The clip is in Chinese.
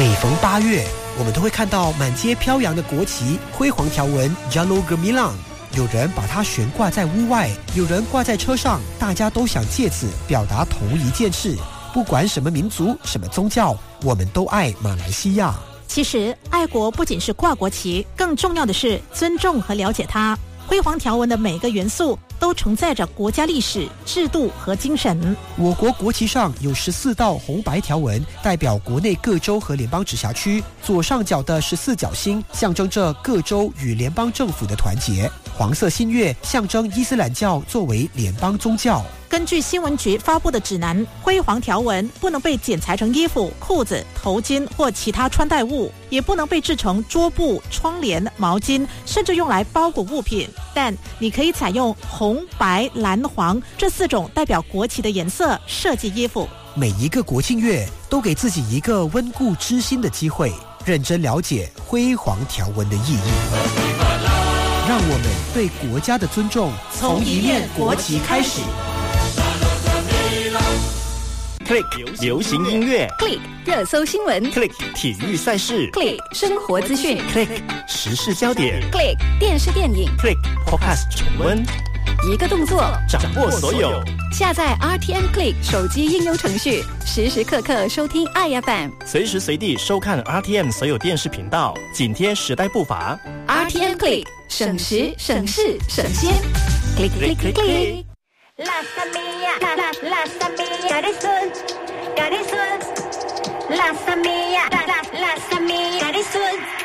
每逢8月，我们都会看到满街飘扬的国旗，辉煌条纹 Jalur Gemilang。有人把它悬挂在屋外，有人挂在车上，大家都想借此表达同一件事：不管什么民族、什么宗教，我们都爱马来西亚。 其实，爱国不仅是挂国旗，更重要的是尊重和了解它。辉煌条纹的每个元素都承载着国家历史、制度和精神。 我国国旗上有14道红白条纹，代表国内各州和联邦直辖区。左上角的14角星象征着各州与联邦政府的团结。黄色新月象征伊斯兰教作为联邦宗教。 根据新闻局发布的指南，辉煌条纹不能被剪裁成衣服、裤子、头巾或其他穿戴物，也不能被制成桌布、窗帘、毛巾，甚至用来包裹物品。但你可以采用红、白、蓝、黄这4种代表国旗的颜色设计衣服。 每一个国庆月都给自己一个温故知新的机会，认真了解辉煌条纹的意义。让我们对国家的尊重从一面国旗开始。 Click 流行音乐 ，Click 热搜新闻 ，Click 体育赛事 ，Click 生活资讯 ，Click 时事焦点 ，Click 电视电影 ，Click Podcast 重温， 一个动作掌握所有。 下载 RTM Click 手机应用程序，时时刻刻收听爱 FM， 随时随地收看 RTM 所有电视频道，紧贴时代步伐。 RTM Click 省时省事省先 ，Click Click Click Click。 Lasta mia, Garisun. Lasta mia, Garisun.